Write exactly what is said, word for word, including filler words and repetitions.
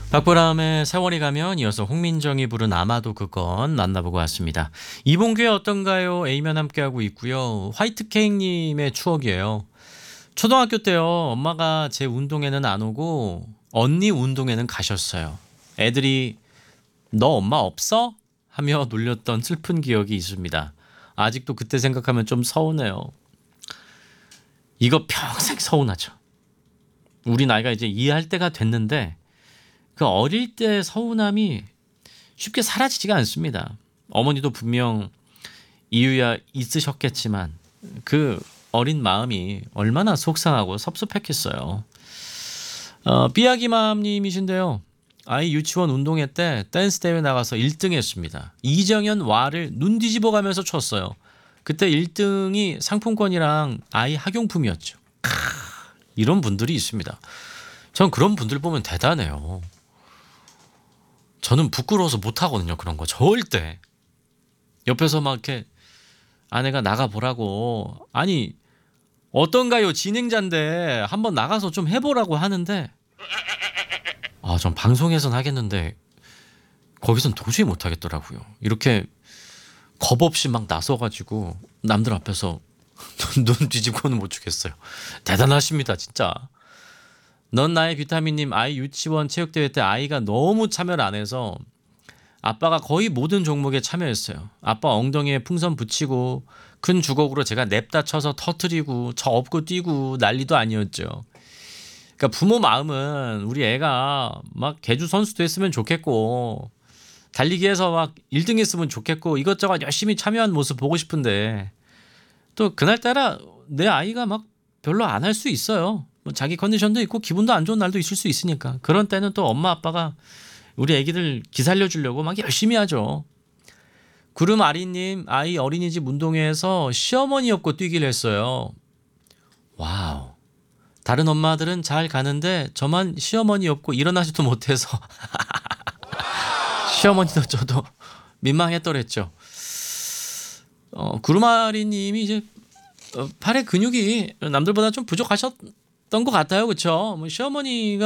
박보람의 세월이 가면 이어서 홍민정이 부른 아마도 그건 만나보고 왔습니다. 이봉규의 어떤가요? A면 함께하고 있고요. 화이트케이크님의 추억이에요. 초등학교 때요. 엄마가 제 운동회는 안 오고 언니 운동회는 가셨어요. 애들이 너 엄마 없어? 하며 놀렸던 슬픈 기억이 있습니다. 아직도 그때 생각하면 좀 서운해요. 이거 평생 서운하죠. 우리 나이가 이제 이해할 때가 됐는데 그 어릴 때 서운함이 쉽게 사라지지가 않습니다. 어머니도 분명 이유야 있으셨겠지만 그 어린 마음이 얼마나 속상하고 섭섭했겠어요. 어, 삐약이맘님이신데요. 아이 유치원 운동회 때 댄스 대회 나가서 일 등 했습니다. 이정현 와를 눈 뒤집어 가면서 췄어요. 그때 일 등이 상품권이랑 아이 학용품이었죠. 크, 이런 분들이 있습니다. 전 그런 분들 보면 대단해요. 저는 부끄러워서 못하거든요. 그런 거 절대. 옆에서 막 이렇게 아내가 나가보라고, 아니 어떤가요 진행자인데 한번 나가서 좀 해보라고 하는데 아, 전 방송에선 하겠는데 거기선 도저히 못하겠더라고요. 이렇게 겁 없이 막 나서가지고 남들 앞에서 눈 뒤집고는 못 주겠어요. 대단하십니다 진짜. 넌 나의 비타민님, 아이 유치원 체육대회 때 아이가 너무 참여를 안 해서 아빠가 거의 모든 종목에 참여했어요. 아빠 엉덩이에 풍선 붙이고 큰 주걱으로 제가 냅다 쳐서 터트리고 저 업고 뛰고 난리도 아니었죠. 그러니까 부모 마음은 우리 애가 막 개주 선수도 했으면 좋겠고 달리기에서 막 일 등 했으면 좋겠고 이것저것 열심히 참여한 모습 보고 싶은데 또 그날따라 내 아이가 막 별로 안 할 수 있어요. 뭐 자기 컨디션도 있고 기분도 안 좋은 날도 있을 수 있으니까. 그런 때는 또 엄마 아빠가 우리 애기들 기살려 주려고 막 열심히 하죠. 구름 아리님, 아이 어린이집 운동회에서 시어머니 없고 뛰기를 했어요. 와우. 다른 엄마들은 잘 가는데 저만 시어머니 없고 일어나지도 못해서 시어머니도 저도 민망했더랬죠. 어, 구름아리님이 이제 어, 팔의 근육이 남들보다 좀 부족하셨던 것 같아요. 그렇죠? 뭐 시어머니가